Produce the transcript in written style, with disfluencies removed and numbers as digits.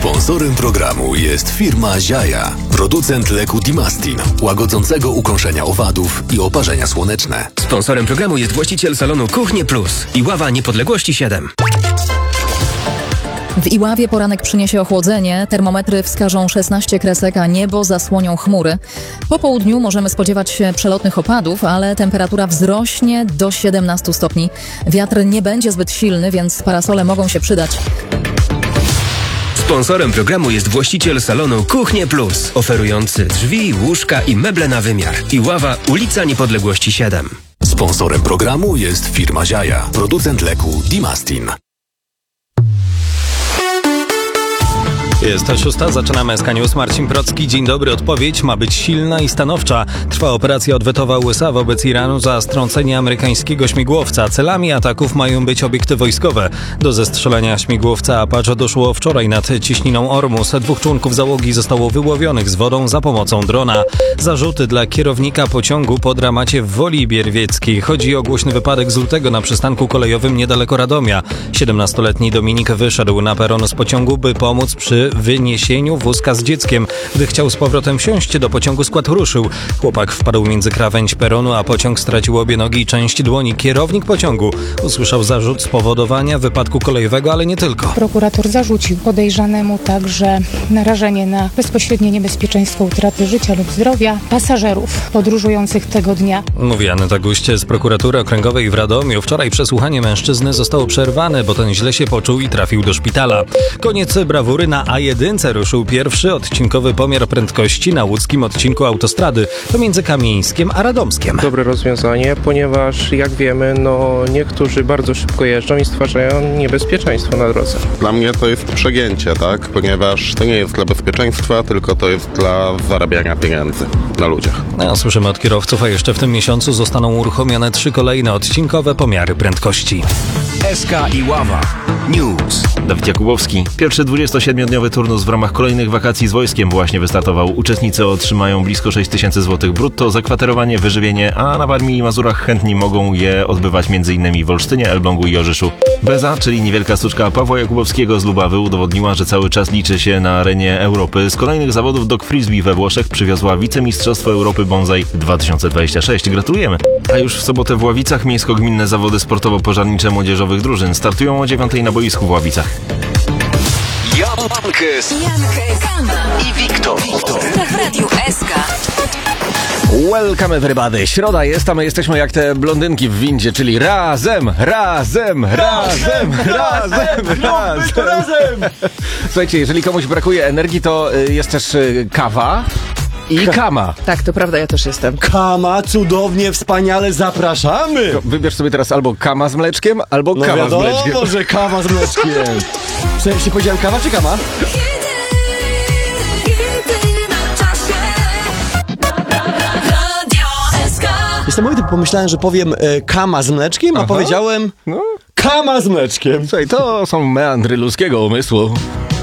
Sponsorem programu jest firma Ziaja, producent leku Dimastin, łagodzącego ukąszenia owadów i oparzenia słoneczne. Sponsorem programu jest właściciel salonu Kuchnie Plus i Ława Niepodległości 7. W Iławie poranek przyniesie ochłodzenie, termometry wskażą 16 kresek, a niebo zasłonią chmury. Po południu możemy spodziewać się przelotnych opadów, ale temperatura wzrośnie do 17 stopni. Wiatr nie będzie zbyt silny, więc parasole mogą się przydać. Sponsorem programu jest właściciel salonu Kuchnie Plus, oferujący drzwi, łóżka i meble na wymiar. Iława, ulica Niepodległości 7. Sponsorem programu jest firma Ziaja, producent leku Dimastin. Jest to 6, zaczynamy SK News. Marcin Procki, dzień dobry. Odpowiedź ma być silna i stanowcza. Trwa operacja odwetowa USA wobec Iranu za strącenie amerykańskiego śmigłowca. Celami ataków mają być obiekty wojskowe. Do zestrzelenia śmigłowca Apache doszło wczoraj nad cieśniną Ormus. 2 członków załogi zostało wyłowionych z wodą za pomocą drona. Zarzuty dla kierownika pociągu po dramacie w Woli Bierwieckiej. Chodzi o głośny wypadek z lutego na przystanku kolejowym niedaleko Radomia. 17-letni Dominik wyszedł na peron z pociągu, by pomóc przy wyniesieniu wózka z dzieckiem. Gdy chciał z powrotem wsiąść do pociągu, skład ruszył. Chłopak wpadł między krawędź peronu, a pociąg stracił obie nogi i część dłoni. Kierownik pociągu usłyszał zarzut spowodowania wypadku kolejowego, ale nie tylko. Prokurator zarzucił podejrzanemu także narażenie na bezpośrednie niebezpieczeństwo utraty życia lub zdrowia pasażerów podróżujących tego dnia. Mówi Aneta Guście z prokuratury okręgowej w Radomiu. Wczoraj przesłuchanie mężczyzny zostało przerwane, bo ten źle się poczuł i trafił do szpitala. Koniec brawury na A1 ruszył pierwszy odcinkowy pomiar prędkości na łódzkim odcinku autostrady pomiędzy Kamieńskiem a Radomskiem. Dobre rozwiązanie, ponieważ jak wiemy, niektórzy bardzo szybko jeżdżą i stwarzają niebezpieczeństwo na drodze. Dla mnie to jest przegięcie, tak? Ponieważ to nie jest dla bezpieczeństwa, tylko to jest dla zarabiania pieniędzy na ludziach. Słyszymy od kierowców, a jeszcze w tym miesiącu zostaną uruchomione 3 kolejne odcinkowe pomiary prędkości. SK Iława News. Dawid Jakubowski. Pierwszy 27-dniowy turnus w ramach kolejnych wakacji z wojskiem właśnie wystartował. Uczestnicy otrzymają blisko 6 000 zł brutto, zakwaterowanie, wyżywienie, a na Warmii i Mazurach chętni mogą je odbywać m.in. w Olsztynie, Elblągu i Orzyszu. Beza, czyli niewielka suczka Pawła Jakubowskiego z Lubawy, udowodniła, że cały czas liczy się na arenie Europy. Z kolejnych zawodów dog frisbee we Włoszech przywiozła wicemistrzostwo Europy Bonsai 2026. Gratulujemy! A już w sobotę w Ławicach miejsko-gminne zawody sportowo-pożarnicze młodzieżowych drużyn startują o 9:00 na boisku w Ławicach. I Wiktor w Radiu SK. Welcome everybody. Środa jest, a my jesteśmy jak te blondynki w windzie, czyli razem. Słuchajcie, jeżeli komuś brakuje energii, to jest też kawa i kama. Tak, to prawda, ja też jestem. Kama, cudownie, wspaniale, zapraszamy! Wybierz sobie teraz albo kama z mleczkiem, albo kawa z mleczkiem. No że kawa z mleczkiem. Przecież powiedziałem kawa czy kama? Jestem mój, pomyślałem, że powiem kama z mleczkiem, a powiedziałem kama z mleczkiem. Słuchaj, to są meandry ludzkiego umysłu.